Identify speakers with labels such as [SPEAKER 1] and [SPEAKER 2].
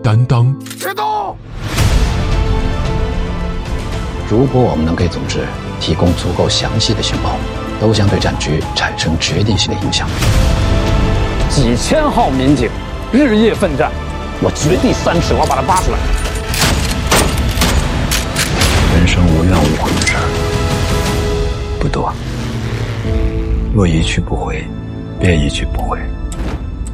[SPEAKER 1] 担当。
[SPEAKER 2] 别动！
[SPEAKER 3] 如果我们能给组织提供足够详细的情报，都将对战局产生决定性的影响。
[SPEAKER 4] 几千号民警日夜奋战，我掘地3尺，我要把他挖出来。
[SPEAKER 3] 人生无怨无悔的事儿不多，若一去不回，便一去不回。